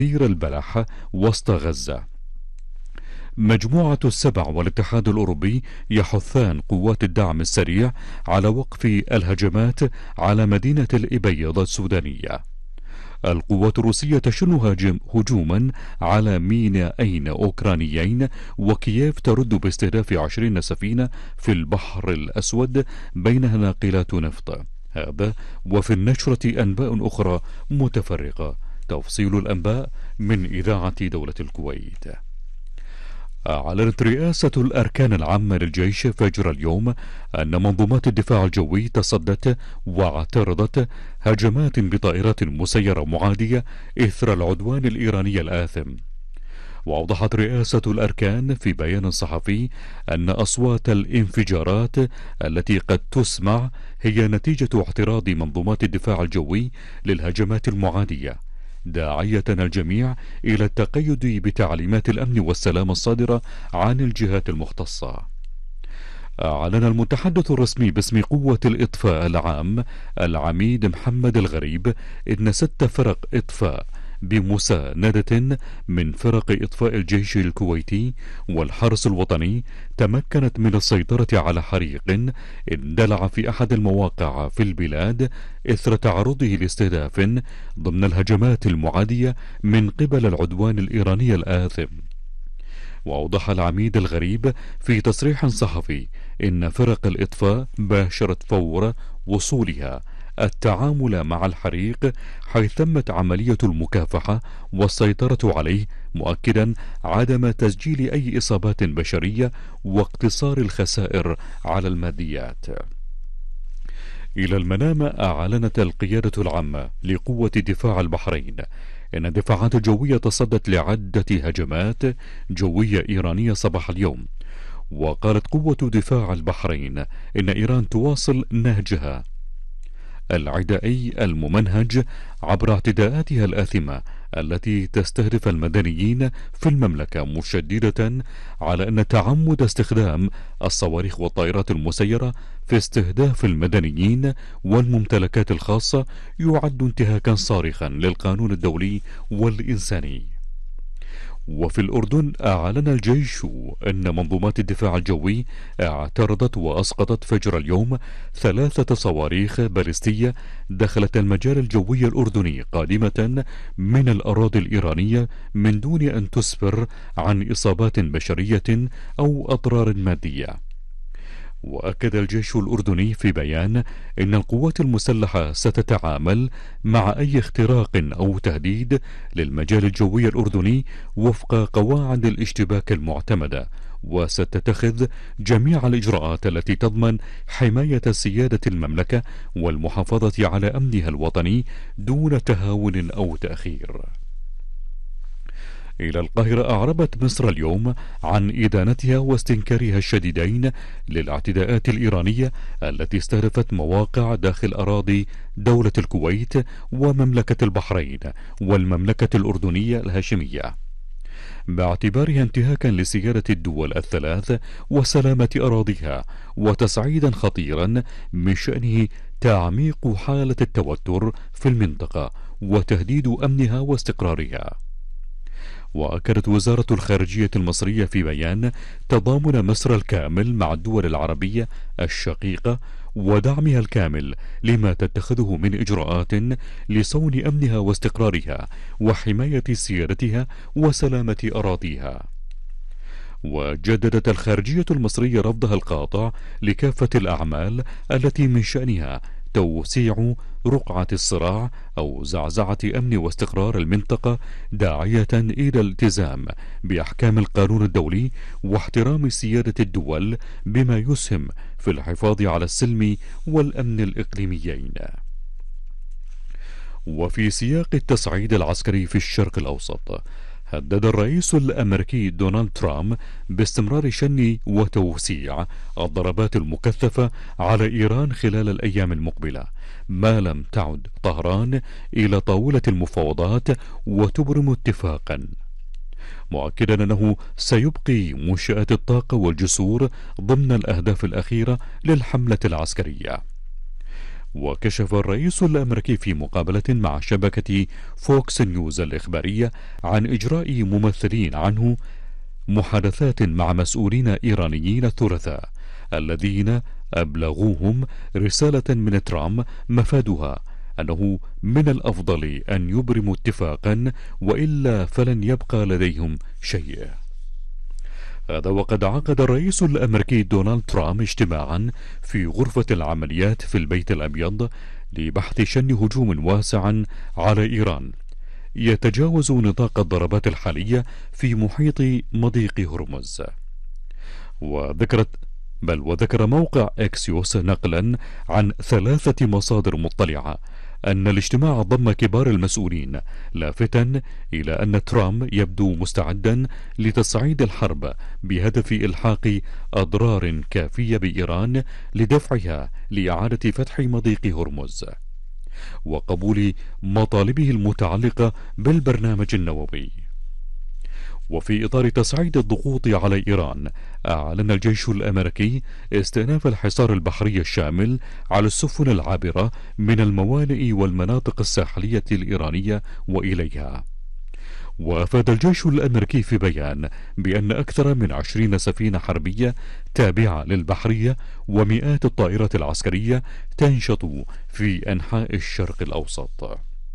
البلح وسط غزة. مجموعة السبع والاتحاد الأوروبي يحثان قوات الدعم السريع على وقف الهجمات على مدينة الإبيض السودانية. القوات الروسية تشن هجوما على مينائين أوكرانيين، وكييف ترد باستهداف 20 سفينة في البحر الأسود بينها ناقلات نفط. هذا وفي النشرة أنباء أخرى متفرقة. تفصيل الأنباء من إذاعة دولة الكويت. أعلنت رئاسة الأركان العامة للجيش فجر اليوم أن منظومات الدفاع الجوي تصدت واعترضت هجمات بطائرات مسيرة معادية إثر العدوان الإيراني الآثم. وأوضحت رئاسة الأركان في بيان صحفي أن أصوات الانفجارات التي قد تسمع هي نتيجة اعتراض منظومات الدفاع الجوي للهجمات المعادية، داعية الجميع إلى التقيد بتعليمات الأمن والسلام الصادرة عن الجهات المختصة. أعلن المتحدث الرسمي باسم قوة الإطفاء العام العميد محمد الغريب إن 6 فرق إطفاء بمساندة من فرق إطفاء الجيش الكويتي والحرس الوطني تمكنت من السيطرة على حريق اندلع في أحد المواقع في البلاد إثر تعرضه لاستهداف ضمن الهجمات المعادية من قبل العدوان الإيراني الآثم. وأوضح العميد الغريب في تصريح صحفي إن فرق الإطفاء باشرت فور وصولها التعامل مع الحريق حيث تمت عملية المكافحة والسيطرة عليه، مؤكدا عدم تسجيل أي إصابات بشرية واقتصار الخسائر على الماديات. إلى المنام أعلنت القيادة العامة لقوة دفاع البحرين إن الدفاعات الجوية تصدت لعدة هجمات جوية إيرانية صباح اليوم. وقالت قوة دفاع البحرين إن إيران تواصل نهجها العدائي الممنهج عبر اعتداءاتها الآثمة التي تستهدف المدنيين في المملكة، مشددة على أن تعمد استخدام الصواريخ والطائرات المسيرة في استهداف المدنيين والممتلكات الخاصة يعد انتهاكا صارخا للقانون الدولي والإنساني. وفي الأردن أعلن الجيش أن منظومات الدفاع الجوي اعترضت وأسقطت فجر اليوم 3 صواريخ باليستية دخلت المجال الجوي الأردني قادمة من الأراضي الإيرانية من دون أن تسفر عن إصابات بشرية أو أضرار مادية. وأكد الجيش الأردني في بيان إن القوات المسلحة ستتعامل مع أي اختراق أو تهديد للمجال الجوي الأردني وفق قواعد الاشتباك المعتمدة، وستتخذ جميع الإجراءات التي تضمن حماية سيادة المملكة والمحافظة على أمنها الوطني دون تهاون أو تأخير. إلى القاهرة أعربت مصر اليوم عن إدانتها واستنكارها الشديدين للاعتداءات الإيرانية التي استهدفت مواقع داخل أراضي دولة الكويت ومملكة البحرين والمملكة الأردنية الهاشمية، باعتبارها انتهاكا لسيادة الدول الثلاث وسلامة أراضيها وتصعيدا خطيرا من شأنه تعميق حالة التوتر في المنطقة وتهديد أمنها واستقرارها. وأكدت وزارة الخارجية المصرية في بيان تضامن مصر الكامل مع الدول العربية الشقيقة ودعمها الكامل لما تتخذه من إجراءات لصون أمنها واستقرارها وحماية سيادتها وسلامة أراضيها. وجددت الخارجية المصرية رفضها القاطع لكافة الأعمال التي من شأنها توسيع رقعة الصراع أو زعزعة أمن واستقرار المنطقة، داعية إلى الالتزام بأحكام القانون الدولي واحترام سيادة الدول بما يسهم في الحفاظ على السلم والأمن الإقليميين. وفي سياق التصعيد العسكري في الشرق الأوسط، هدد الرئيس الأمريكي دونالد ترامب باستمرار شن وتوسيع الضربات المكثفة على إيران خلال الأيام المقبلة ما لم تعد طهران إلى طاولة المفاوضات وتبرم اتفاقا، مؤكدا أنه سيبقي منشآت الطاقة والجسور ضمن الأهداف الأخيرة للحملة العسكرية. وكشف الرئيس الأمريكي في مقابلة مع شبكة فوكس نيوز الإخبارية عن إجراء ممثلين عنه محادثات مع مسؤولين إيرانيين الثلاثاء الذين أبلغوهم رسالة من ترامب مفادها أنه من الأفضل أن يبرموا اتفاقا وإلا فلن يبقى لديهم شيء. هذا وقد عقد الرئيس الأمريكي دونالد ترامب اجتماعا في غرفة العمليات في البيت الأبيض لبحث شن هجوم واسع على إيران يتجاوز نطاق الضربات الحالية في محيط مضيق هرمز. وذكر موقع اكسيوس نقلا عن 3 مصادر مطلعة أن الاجتماع ضم كبار المسؤولين، لافتا إلى أن ترامب يبدو مستعدا لتصعيد الحرب بهدف إلحاق أضرار كافية بإيران لدفعها لإعادة فتح مضيق هرمز وقبول مطالبه المتعلقة بالبرنامج النووي. وفي إطار تصعيد الضغوط على إيران، أعلن الجيش الأمريكي استئناف الحصار البحري الشامل على السفن العابرة من الموانئ والمناطق الساحلية الإيرانية وإليها. وأفاد الجيش الأمريكي في بيان بأن أكثر من 20 سفينة حربية تابعة للبحرية ومئات الطائرات العسكرية تنشط في أنحاء الشرق الأوسط.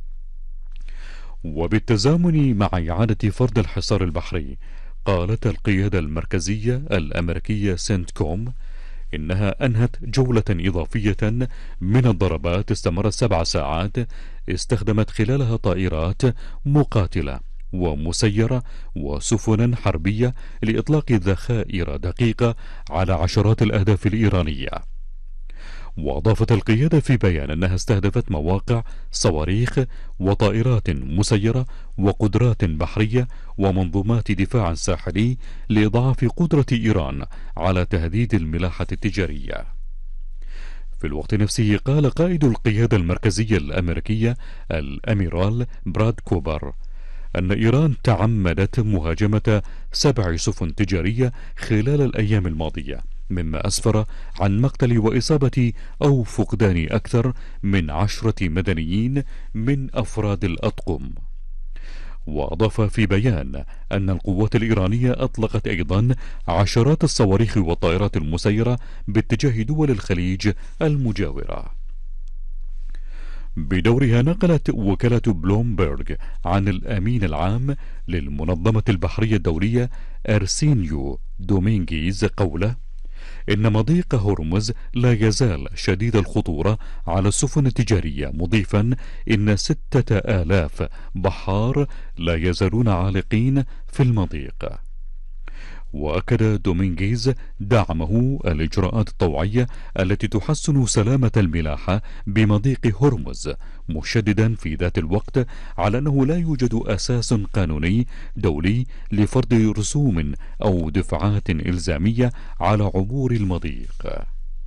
وبالتزامن مع إعادة فرض الحصار البحري، قالت القيادة المركزية الأمريكية سنتكوم إنها أنهت جولة إضافية من الضربات استمرت 7 ساعات استخدمت خلالها طائرات مقاتلة ومسيرة وسفنا حربية لإطلاق ذخائر دقيقة على عشرات الأهداف الإيرانية. وأضافت القيادة في بيان أنها استهدفت مواقع صواريخ وطائرات مسيرة وقدرات بحرية ومنظومات دفاع ساحلي لإضعاف قدرة إيران على تهديد الملاحة التجارية. في الوقت نفسه، قال قائد القيادة المركزية الأمريكية الأميرال براد كوبر أن إيران تعمدت مهاجمة 7 سفن تجارية خلال الأيام الماضية، مما أسفر عن مقتل وإصابة أو فقدان أكثر من 10 مدنيين من أفراد الأطقم. وأضاف في بيان أن القوات الإيرانية أطلقت أيضا عشرات الصواريخ والطائرات المسيرة باتجاه دول الخليج المجاورة. بدورها، نقلت وكالة بلومبرج عن الأمين العام للمنظمة البحرية الدولية أرسينيو دومينغيز قوله إن مضيق هرمز لا يزال شديد الخطورة على السفن التجارية، مضيفا إن 6000 بحار لا يزالون عالقين في المضيق. وأكد دومينغيز دعمه الإجراءات الطوعية التي تحسن سلامة الملاحة بمضيق هرمز، مشددا في ذات الوقت على أنه لا يوجد أساس قانوني دولي لفرض رسوم أو دفعات إلزامية على عبور المضيق.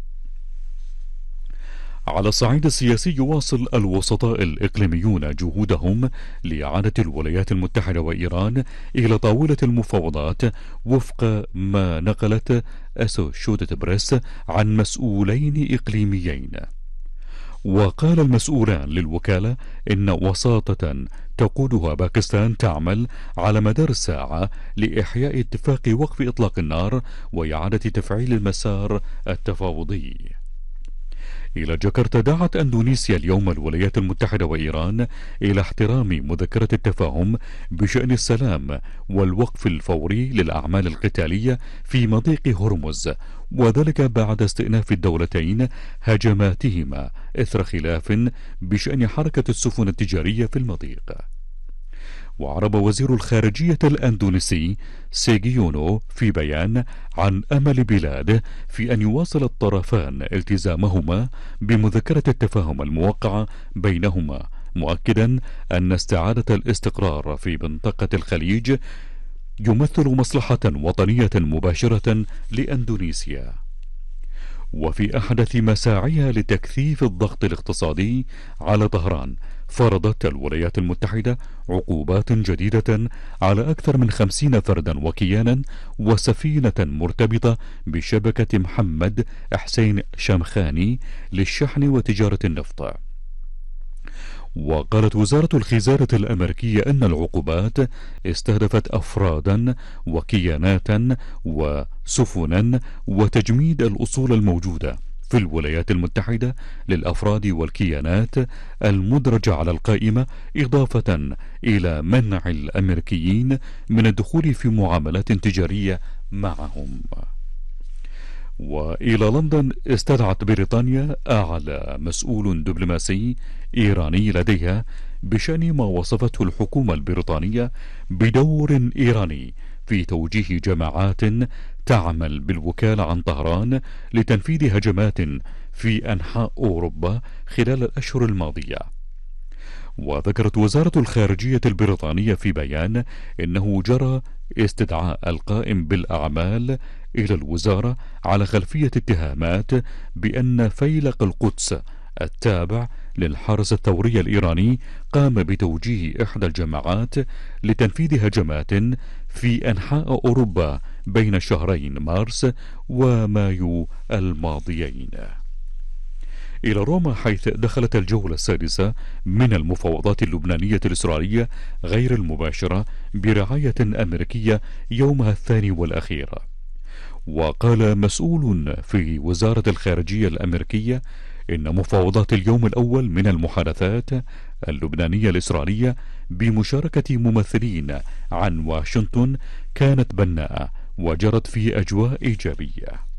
على الصعيد السياسي، يواصل الوسطاء الإقليميون جهودهم لإعادة الولايات المتحدة وإيران إلى طاولة المفاوضات، وفق ما نقلت أسوشيتد بريس عن مسؤولين إقليميين. وقال المسؤولان للوكالة إن وساطة تقودها باكستان تعمل على مدار الساعة لإحياء اتفاق وقف إطلاق النار وإعادة تفعيل المسار التفاوضي. إلى جاكرتا، دعت أندونيسيا اليوم الولايات المتحدة وإيران إلى احترام مذكرة التفاهم بشأن السلام والوقف الفوري للأعمال القتالية في مضيق هرمز، وذلك بعد استئناف الدولتين هجماتهما إثر خلاف بشأن حركة السفن التجارية في المضيق. وأعرب وزير الخارجية الأندونيسي سيجيونو في بيان عن أمل بلاده في أن يواصل الطرفان التزامهما بمذكرة التفاهم الموقعة بينهما، مؤكدا أن استعادة الاستقرار في منطقة الخليج يمثل مصلحة وطنية مباشرة لأندونيسيا. وفي أحدث مساعيها لتكثيف الضغط الاقتصادي على طهران، فرضت الولايات المتحدة عقوبات جديدة على أكثر من 50 فردا وكيانا وسفينة مرتبطة بشبكة محمد حسين شمخاني للشحن وتجارة النفط. وقالت وزارة الخزانة الأمريكية أن العقوبات استهدفت أفرادا وكيانات وسفنا وتجميد الأصول الموجودة في الولايات المتحدة للأفراد والكيانات المدرجة على القائمة، إضافة إلى منع الأمريكيين من الدخول في معاملات تجارية معهم. وإلى لندن استدعت بريطانيا أعلى مسؤول دبلوماسي إيراني لديها بشأن ما وصفته الحكومة البريطانية بدور إيراني في توجيه جماعات تعمل بالوكالة عن طهران لتنفيذ هجمات في أنحاء أوروبا خلال الأشهر الماضية. وذكرت وزارة الخارجية البريطانية في بيان إنه جرى استدعاء القائم بالأعمال إلى الوزارة على خلفية اتهامات بأن فيلق القدس التابع للحرس الثوري الإيراني قام بتوجيه إحدى الجماعات لتنفيذ هجمات في أنحاء أوروبا بين شهرين مارس ومايو الماضيين. إلى روما، حيث دخلت الجولة السادسة من المفاوضات اللبنانية الإسرائيلية غير المباشرة برعاية أمريكية يومها الثاني والأخير. وقال مسؤول في وزارة الخارجية الأمريكية إن مفاوضات اليوم الأول من المحادثات اللبنانية الإسرائيلية بمشاركة ممثلين عن واشنطن كانت بناءة وجرت في أجواء إيجابية.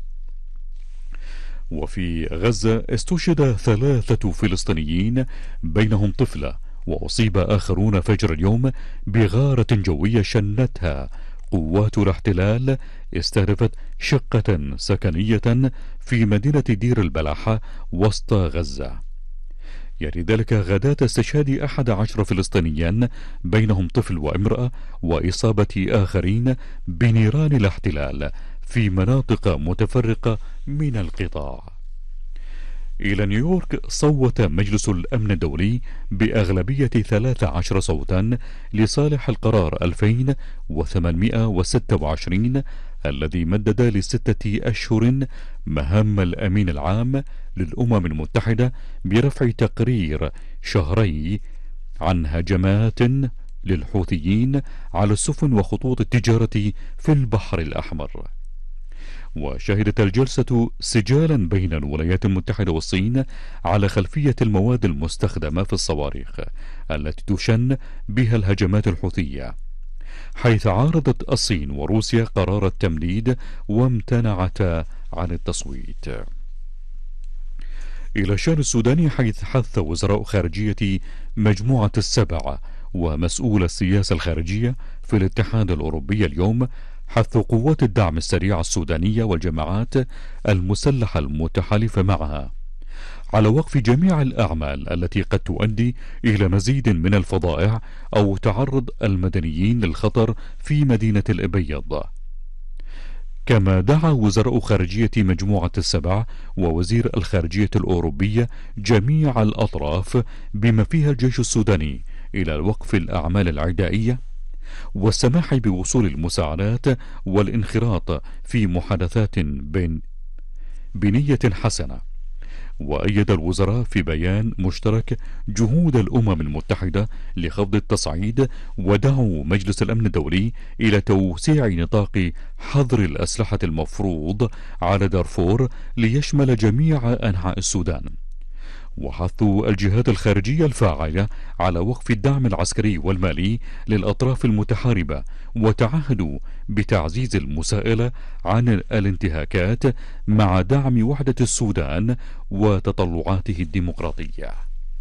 وفي غزة استشهد 3 فلسطينيين بينهم طفلة، وأصيب آخرون فجر اليوم بغارة جوية شنتها قوات الاحتلال استهدفت شقة سكنية في مدينة دير البلح وسط غزة. يعني ذلك غداة استشهاد 11 فلسطينيا بينهم طفل وامرأة وإصابة آخرين بنيران الاحتلال في مناطق متفرقة من القطاع. إلى نيويورك، صوت مجلس الأمن الدولي بأغلبية 13 صوتا لصالح القرار 2826 الذي مدد ل6 أشهر مهام الأمين العام للأمم المتحدة برفع تقرير شهري عن هجمات للحوثيين على السفن وخطوط التجارة في البحر الأحمر. وشهدت الجلسة سجالا بين الولايات المتحدة والصين على خلفية المواد المستخدمة في الصواريخ التي تشن بها الهجمات الحوثية، حيث عارضت الصين وروسيا قرار التمديد وامتنعتا عن التصويت. إلى الشأن السوداني، حيث حث وزراء خارجية مجموعة ال7 ومسؤول السياسة الخارجية في الاتحاد الأوروبي اليوم حث قوات الدعم السريع السودانية والجماعات المسلحة المتحالفة معها على وقف جميع الأعمال التي قد تؤدي إلى مزيد من الفظائع أو تعرض المدنيين للخطر في مدينة الأبيض. كما دعا وزراء خارجية مجموعة ال7 ووزير الخارجية الأوروبية جميع الأطراف بما فيها الجيش السوداني إلى وقف الأعمال العدائية والسماح بوصول المساعدات والانخراط في محادثات بنية حسنة. وأيد الوزراء في بيان مشترك جهود الأمم المتحدة لخفض التصعيد، ودعوا مجلس الأمن الدولي إلى توسيع نطاق حظر الأسلحة المفروض على دارفور ليشمل جميع أنحاء السودان. وحثوا الجهات الخارجية الفاعلة على وقف الدعم العسكري والمالي للأطراف المتحاربة، وتعهدوا بتعزيز المساءلة عن الانتهاكات مع دعم وحدة السودان وتطلعاته الديمقراطية.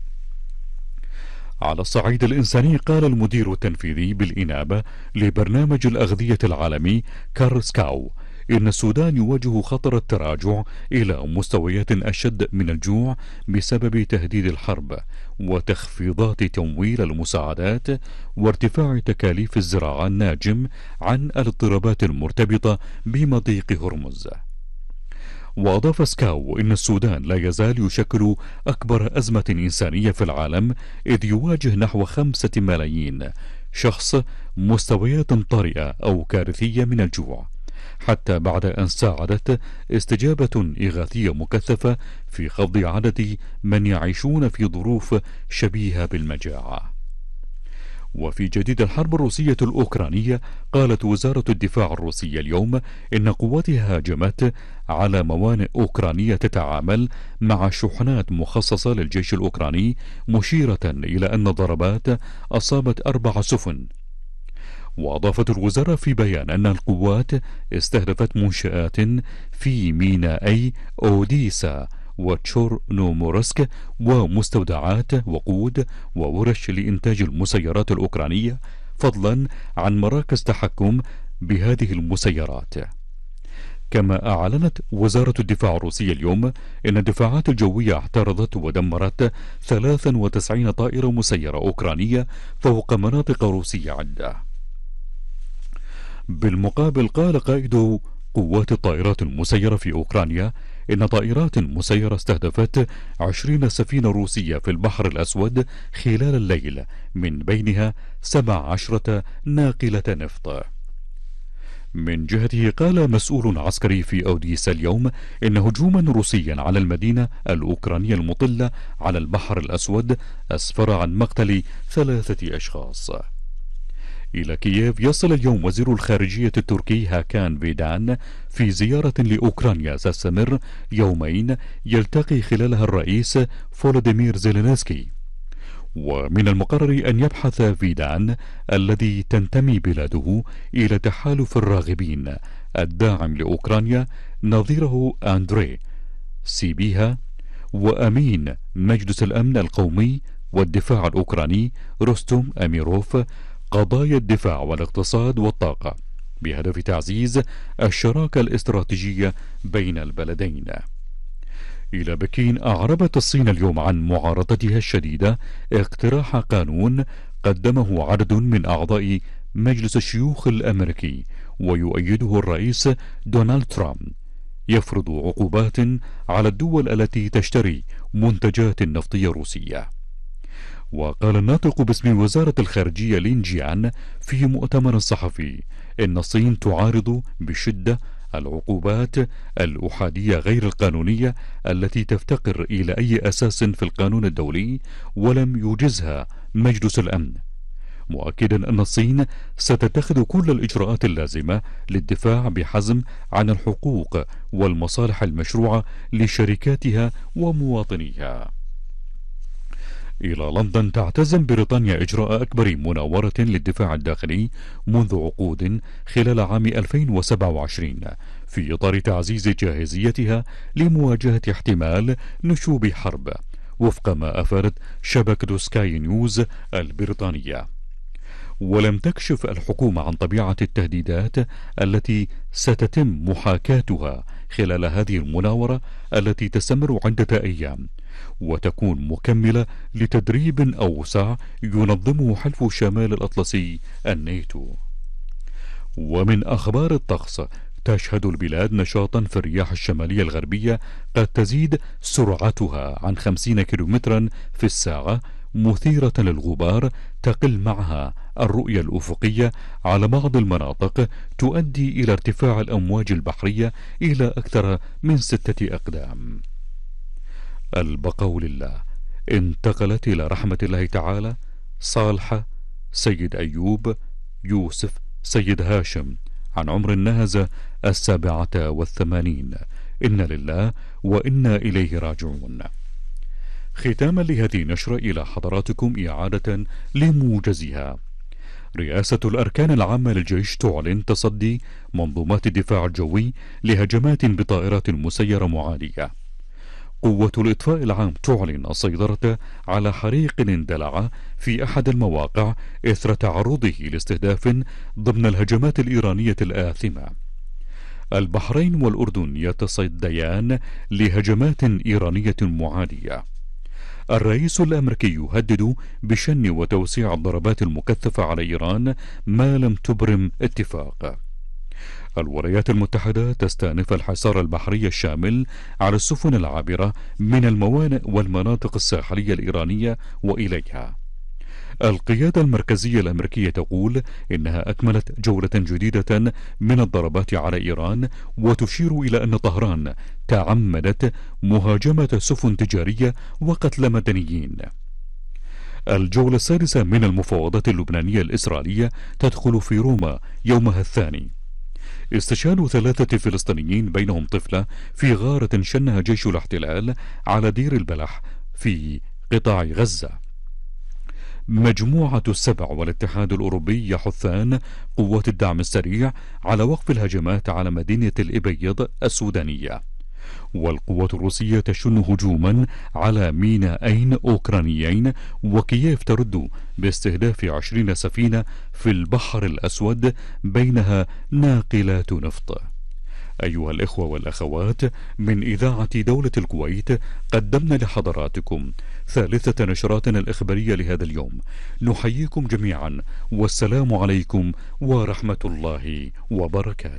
على الصعيد الإنساني، قال المدير التنفيذي بالإنابة لبرنامج الأغذية العالمي كارسكاو إن السودان يواجه خطر التراجع إلى مستويات أشد من الجوع بسبب تهديد الحرب وتخفيضات تمويل المساعدات وارتفاع تكاليف الزراعة الناجم عن الاضطرابات المرتبطة بمضيق هرمز. وأضاف سكاو إن السودان لا يزال يشكل أكبر أزمة إنسانية في العالم، إذ يواجه نحو 5 ملايين شخص مستويات طارئة أو كارثية من الجوع، حتى بعد أن ساعدت استجابة إغاثية مكثفة في خفض عدد من يعيشون في ظروف شبيهة بالمجاعة. وفي جديد الحرب الروسية الأوكرانية، قالت وزارة الدفاع الروسية اليوم إن قواتها هاجمت على موانئ أوكرانية تتعامل مع شحنات مخصصة للجيش الأوكراني، مشيرة إلى أن الضربات أصابت 4 سفن. وأضافت الوزارة في بيان أن القوات استهدفت منشآت في مينائي أوديسا وتشورنومورسك ومستودعات وقود وورش لإنتاج المسيرات الأوكرانية، فضلا عن مراكز تحكم بهذه المسيرات. كما أعلنت وزارة الدفاع الروسية اليوم أن الدفاعات الجوية اعترضت ودمرت 93 طائرة مسيرة أوكرانية فوق مناطق روسية عدة. بالمقابل، قال قائد قوات الطائرات المسيرة في أوكرانيا إن طائرات مسيرة استهدفت 20 سفينة روسية في البحر الأسود خلال الليل، من بينها 17 ناقلة نفط. من جهته، قال مسؤول عسكري في أوديسا اليوم إن هجوما روسيا على المدينة الأوكرانية المطلة على البحر الأسود أسفر عن مقتل 3 أشخاص. إلى كييف يصل اليوم وزير الخارجية التركي هاكان فيدان في زيارة لأوكرانيا تستمر يومين، يلتقي خلالها الرئيس فولوديمير زيلينسكي. ومن المقرر أن يبحث فيدان الذي تنتمي بلاده إلى تحالف الراغبين الداعم لأوكرانيا نظيره أندري سيبيها وأمين مجلس الأمن القومي والدفاع الأوكراني روستوم أميروف قضايا الدفاع والاقتصاد والطاقة، بهدف تعزيز الشراكة الاستراتيجية بين البلدين. إلى بكين، أعربت الصين اليوم عن معارضتها الشديدة اقتراح قانون قدمه عدد من أعضاء مجلس الشيوخ الأمريكي ويؤيده الرئيس دونالد ترامب، يفرض عقوبات على الدول التي تشتري منتجات نفطية روسية. وقال الناطق باسم وزارة الخارجية لين جيان في مؤتمر صحفي إن الصين تعارض بشدة العقوبات الأحادية غير القانونية التي تفتقر إلى أي أساس في القانون الدولي ولم يوجزها مجلس الأمن، مؤكدا أن الصين ستتخذ كل الإجراءات اللازمة للدفاع بحزم عن الحقوق والمصالح المشروعة لشركاتها ومواطنيها. إلى لندن، تعتزم بريطانيا إجراء أكبر مناورة للدفاع الداخلي منذ عقود خلال عام 2027 في إطار تعزيز جاهزيتها لمواجهة احتمال نشوب حرب، وفق ما أفادت شبكة سكاي نيوز البريطانية. ولم تكشف الحكومة عن طبيعة التهديدات التي ستتم محاكاتها خلال هذه المناورة التي تستمر عدة أيام، وتكون مكملة لتدريب أوسع ينظمه حلف شمال الأطلسي الناتو. ومن أخبار الطقس، تشهد البلاد نشاطا في الرياح الشمالية الغربية قد تزيد سرعتها عن 50 كيلومترا في الساعة، مثيرة للغبار تقل معها الرؤية الأفقية على بعض المناطق، تؤدي إلى ارتفاع الأمواج البحرية إلى أكثر من 6 أقدام. البقاء لله. انتقلت إلى رحمة الله تعالى صالحة سيد أيوب يوسف سيد هاشم، عن عمر ناهز 87. إنا لله وإنا إليه راجعون. ختاما لهذه النشرة، إلى حضراتكم إعادة لموجزها. رئاسة الأركان العامة للجيش تعلن تصدي منظومات الدفاع الجوي لهجمات بطائرات مسيرة معادية. قوة الإطفاء العام تعلن السيطرة على حريق اندلع في أحد المواقع إثر تعرضه لاستهداف ضمن الهجمات الإيرانية الآثمة. البحرين والأردن يتصديان لهجمات إيرانية معادية. الرئيس الأمريكي يهدد بشن وتوسيع الضربات المكثفة على إيران ما لم تبرم اتفاق. الولايات المتحدة تستأنف الحصار البحري الشامل على السفن العابرة من الموانئ والمناطق الساحلية الإيرانية وإليها. القيادة المركزية الأمريكية تقول إنها أكملت جولة جديدة من الضربات على إيران، وتشير إلى أن طهران تعمدت مهاجمة سفن تجارية وقتل مدنيين. الجولة السادسة من المفاوضات اللبنانية الإسرائيلية تدخل في روما يومها الثاني. استشهاد 3 فلسطينيين بينهم طفلة في غارة شنها جيش الاحتلال على دير البلح في قطاع غزة. مجموعة السبع والاتحاد الأوروبي يحثان قوات الدعم السريع على وقف الهجمات على مدينة الإبيض السودانية. والقوات الروسية تشن هجوما على ميناءين أوكرانيين، وكييف ترد باستهداف 20 سفينة في البحر الأسود بينها ناقلات نفط. أيها الإخوة والأخوات، من إذاعة دولة الكويت قدمنا لحضراتكم ثالثة نشراتنا الإخبارية لهذا اليوم. نحييكم جميعا، والسلام عليكم ورحمة الله وبركاته.